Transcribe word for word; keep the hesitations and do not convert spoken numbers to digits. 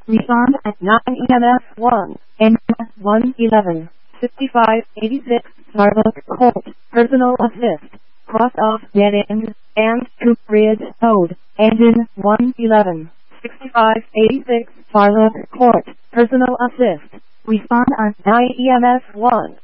Respond at nine E M S one, N one eleven, sixty-five eighty-six, Starbuck Court, Personal Assist, cross off dead end, and to bridge code, engine one eleven, sixty-five eighty-six, Starbuck Court, Personal Assist. Respond on nine E M S one.